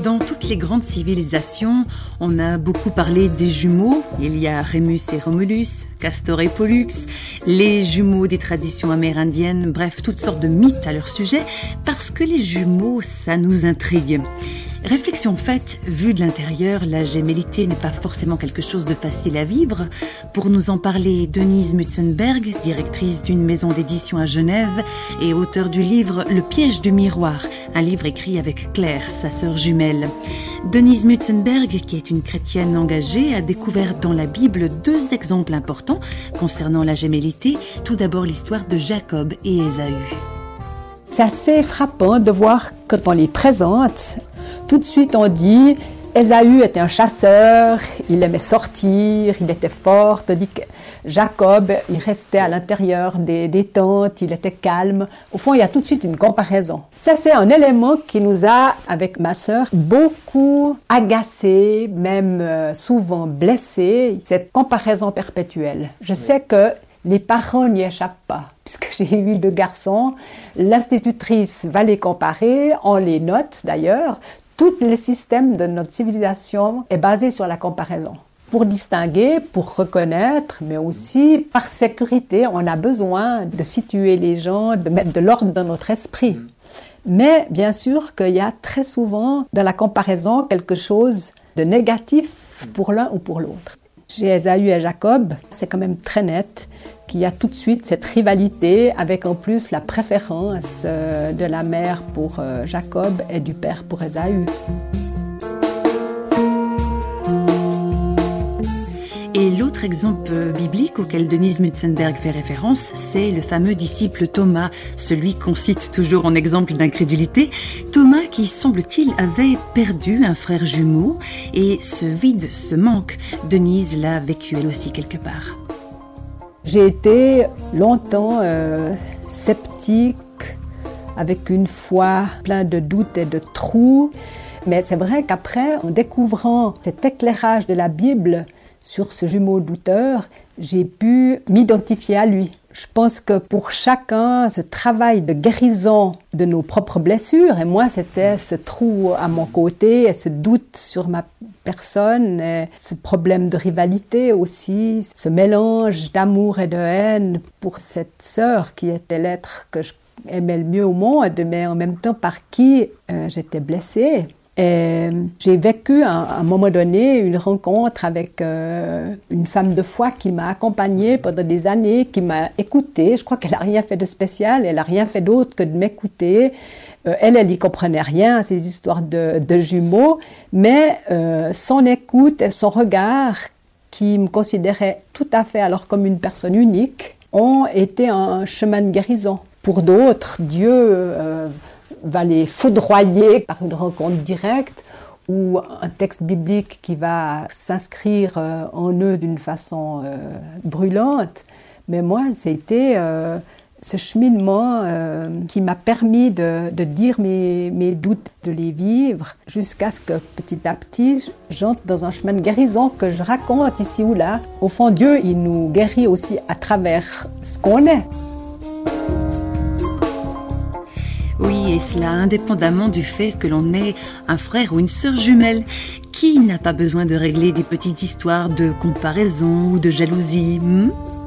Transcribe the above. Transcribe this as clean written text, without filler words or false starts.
Dans toutes les grandes civilisations, on a beaucoup parlé des jumeaux. Il y a Rémus et Romulus, Castor et Pollux, les jumeaux des traditions amérindiennes, bref, toutes sortes de mythes à leur sujet, parce que les jumeaux, ça nous intrigue. Réflexion faite, vue de l'intérieur, la gémellité n'est pas forcément quelque chose de facile à vivre. Pour nous en parler, Denise Mutzenberg, directrice d'une maison d'édition à Genève et auteure du livre Le piège du miroir, un livre écrit avec Claire, sa sœur jumelle. Denise Mutzenberg, qui est une chrétienne engagée, a découvert dans la Bible 2 exemples importants concernant la gémellité. Tout d'abord l'histoire de Jacob et Ésaü. C'est assez frappant de voir quand on les présente. Tout de suite, on dit Ésaü était un chasseur, il aimait sortir, il était fort, tandis que Jacob, il restait à l'intérieur des tentes, il était calme. Au fond, il y a tout de suite une comparaison. Ça, c'est un élément qui nous a, avec ma sœur, beaucoup agacés, même souvent blessés, cette comparaison perpétuelle. Je sais que les parents n'y échappent pas, puisque j'ai eu 2 garçons. L'institutrice va les comparer, on les note d'ailleurs. Tout le système de notre civilisation est basé sur la comparaison. Pour distinguer, pour reconnaître, mais aussi par sécurité, on a besoin de situer les gens, de mettre de l'ordre dans notre esprit. Mais bien sûr qu'il y a très souvent dans la comparaison quelque chose de négatif pour l'un ou pour l'autre. Chez Ésaü et Jacob, c'est quand même très net qu'il y a tout de suite cette rivalité avec en plus la préférence de la mère pour Jacob et du père pour Ésaü. Et l'autre exemple biblique auquel Denise Mutzenberg fait référence, c'est le fameux disciple Thomas, celui qu'on cite toujours en exemple d'incrédulité. Thomas qui, semble-t-il, avait perdu un frère jumeau, et ce vide, ce manque, Denise l'a vécu elle aussi quelque part. J'ai été longtemps sceptique, avec une foi pleine de doutes et de trous. Mais c'est vrai qu'après, en découvrant cet éclairage de la Bible sur ce jumeau douteur, j'ai pu m'identifier à lui. Je pense que pour chacun, ce travail de guérison de nos propres blessures, et moi c'était ce trou à mon côté, et ce doute sur ma personne, et ce problème de rivalité aussi, ce mélange d'amour et de haine pour cette sœur qui était l'être que j'aimais le mieux au monde, mais en même temps par qui j'étais blessée. Et j'ai vécu à un moment donné une rencontre avec une femme de foi qui m'a accompagnée pendant des années, qui m'a écoutée. Je crois qu'elle n'a rien fait de spécial, elle n'a rien fait d'autre que de m'écouter. Elle n'y comprenait rien à ces histoires de jumeaux, mais son écoute et son regard, qui me considérait tout à fait alors comme une personne unique, ont été un chemin de guérison. Pour d'autres, Dieu va les foudroyer par une rencontre directe ou un texte biblique qui va s'inscrire en eux d'une façon brûlante. Mais moi, c'était ce cheminement qui m'a permis de dire mes doutes, de les vivre, jusqu'à ce que petit à petit, j'entre dans un chemin de guérison que je raconte ici ou là. Au fond, Dieu, il nous guérit aussi à travers ce qu'on est. Oui, et cela indépendamment du fait que l'on ait un frère ou une sœur jumelle. Qui n'a pas besoin de régler des petites histoires de comparaison ou de jalousie